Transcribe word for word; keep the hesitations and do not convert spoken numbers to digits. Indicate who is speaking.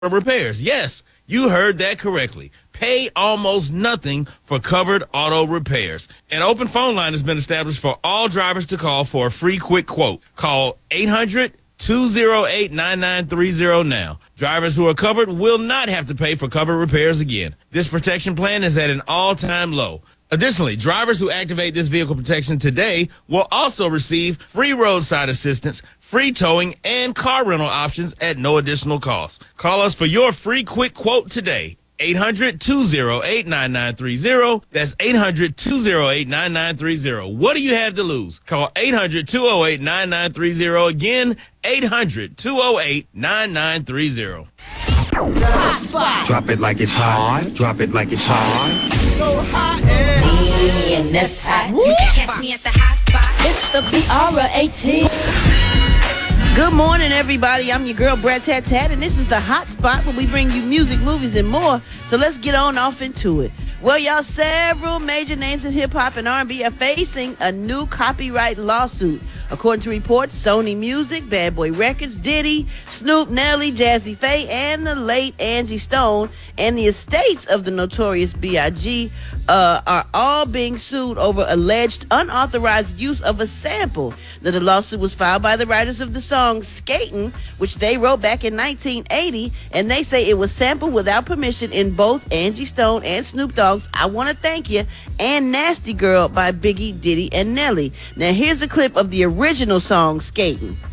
Speaker 1: repairs. Yes, you heard that correctly. Pay almost nothing for covered auto repairs. An open phone line has been established for all drivers to call for a free quick quote. Call eight hundred, two oh eight, nine nine three oh now. Drivers who are covered will not have to pay for covered repairs again. This protection plan is at an all-time low. Additionally, drivers who activate this vehicle protection today will also receive free roadside assistance, free towing, and car rental options at no additional cost. Call us for your free quick quote today. eight hundred, two oh eight, nine nine three oh. That's eight hundred, two oh eight, nine nine three oh. What do you have to lose? Call eight hundred, two oh eight, nine nine three oh. Again, eight hundred, two oh eight, nine nine three oh.
Speaker 2: Hot spot.
Speaker 3: Drop it like it's hot. Drop it like it's hot.
Speaker 2: So hot and, and that's hot.
Speaker 4: You can catch me at the hot spot.
Speaker 5: It's the B R eighteen.
Speaker 6: Good morning, everybody. I'm your girl, Brad Tat Tat, and this is the Hot Spot where we bring you music, movies, and more. So let's get on off into it. Well, y'all, several major names in hip-hop and R and B are facing a new copyright lawsuit. According to reports, Sony Music, Bad Boy Records, Diddy, Snoop, Nelly, Jazzy Faye, and the late Angie Stone, and the estates of the notorious B I G uh, are all being sued over alleged unauthorized use of a sample. Now, the lawsuit was filed by the writers of the song Skatin', which they wrote back in nineteen eighty, and they say it was sampled without permission in both Angie Stone and Snoop Dogg's I Wanna Thank You and Nasty Girl by Biggie, Diddy, and Nelly. Now, here's a clip of the original song Skatin'.